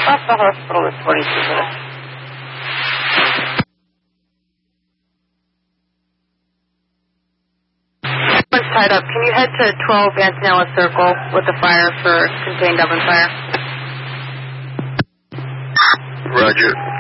Left the hospital is 42 minutes. One's tied up. Can you head to 12 Antonella Circle with the fire for contained oven fire? Roger.